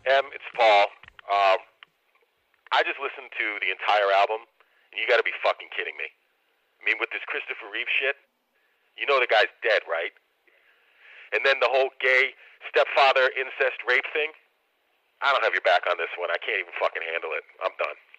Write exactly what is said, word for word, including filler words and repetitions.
Em, it's Paul. Um, I just listened to the entire album, and you got to be fucking kidding me. I mean, with this Christopher Reeve shit, you know the guy's dead, right? And then the whole gay stepfather incest rape thing. I don't have your back on this one. I can't even fucking handle it. I'm done.